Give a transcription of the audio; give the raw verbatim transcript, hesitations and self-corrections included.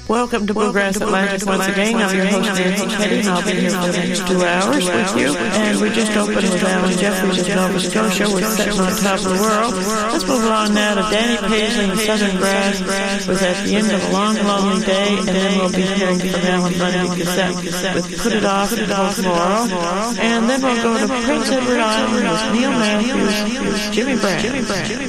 Welcome to Bluegrass Atlantic once again. I'm your host, Nancy Petty, and I'll be here for the next two hours with you. And we just opened with Alan Jeffries of Nova Scotia. We're sitting on top of the world. Let's move along now to Danny Paisley and Southern Brass with At the End of a Long, Lonely Day, and then we'll be hearing from Alan Bundy Cassette with Put It Off and Both Laurel. And then we'll go to Prince Edward Island with Neil Matthews, Jimmy Brand.